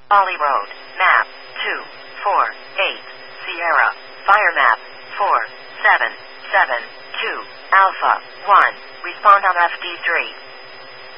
Ollie Road, map 248, Sierra, fire map 4772, Alpha 1, respond on FD3.